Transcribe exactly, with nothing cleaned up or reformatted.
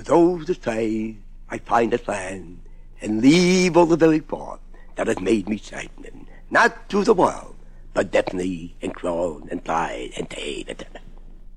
those that say I find a plan and leave all the very thought that has made me certain, not to the world, but definitely and crawl and fly and take it.